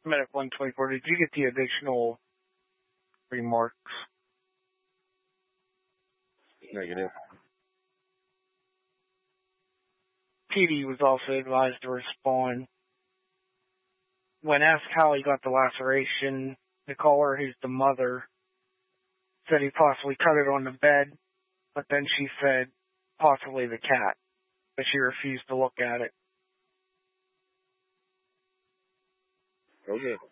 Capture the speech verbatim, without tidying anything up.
Medic one twenty-four, did you get the additional remarks? Negative. P D was also advised to respond. When asked how he got the laceration, the caller, who's the mother, said he possibly cut it on the bed, but then she said possibly the cat, but she refused to look at it. Okay.